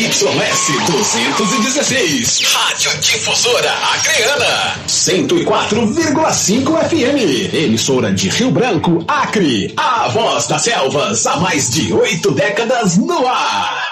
YS 216. Rádio Difusora Acreana. 104,5 FM. Emissora de Rio Branco, Acre. A voz das selvas há mais de 8 décadas no ar.